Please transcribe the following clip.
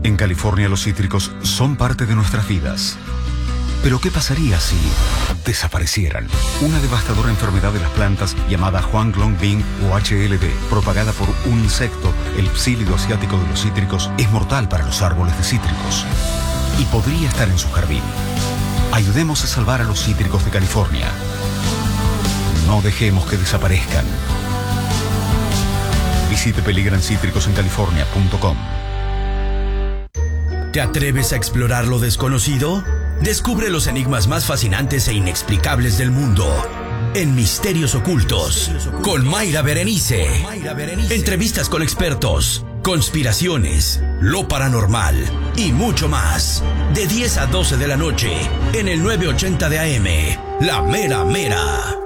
En California los cítricos son parte de nuestras vidas. Pero ¿qué pasaría si desaparecieran? Una devastadora enfermedad de las plantas llamada Huanglongbing o HLB, propagada por un insecto, el psílido asiático de los cítricos, es mortal para los árboles de cítricos y podría estar en su jardín. Ayudemos a salvar a los cítricos de California. No dejemos que desaparezcan. Visite peligrancítricosencalifornia.com. ¿Te atreves a explorar lo desconocido? Descubre los enigmas más fascinantes e inexplicables del mundo en Misterios Ocultos con Mayra Berenice. Entrevistas con expertos, conspiraciones, lo paranormal y mucho más. De 10 a 12 de la noche en el 980 de AM, La Mera Mera.